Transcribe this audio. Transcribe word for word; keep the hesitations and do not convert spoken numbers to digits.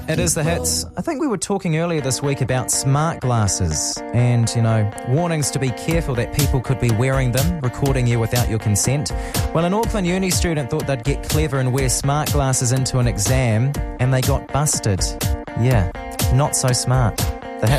It is The Hits. I think we were talking earlier this week about smart glasses and, you know, warnings to be careful that people could be wearing them, recording you without your consent. Well, an Auckland uni student thought they'd get clever and wear smart glasses into an exam, and they got busted. Yeah, not so smart.